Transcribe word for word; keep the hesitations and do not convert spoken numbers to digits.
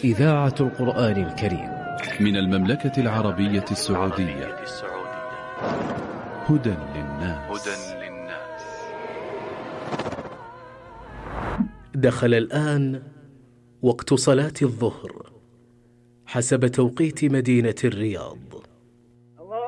إذاعة القرآن الكريم من المملكة العربية السعودية. هدى للناس. دخل الآن وقت صلاة الظهر حسب توقيت مدينة الرياض.